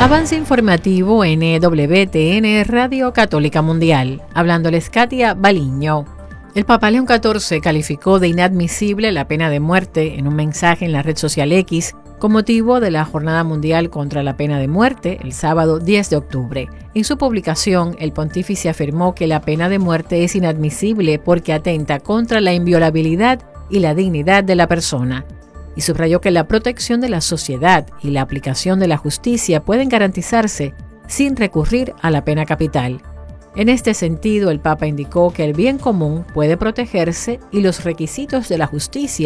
Avance informativo NWTN Radio Católica Mundial. Hablándoles Katia Baliño. El Papa León XIV calificó de inadmisible la pena de muerte en un mensaje en la red social X con motivo de la Jornada Mundial contra la Pena de Muerte el sábado 10 de octubre. En su publicación, el pontífice afirmó que la pena de muerte es inadmisible porque atenta contra la inviolabilidad y la dignidad de la persona, y subrayó que la protección de la sociedad y la aplicación de la justicia pueden garantizarse sin recurrir a la pena capital. En este sentido, el Papa indicó que el bien común puede protegerse y los requisitos de la justicia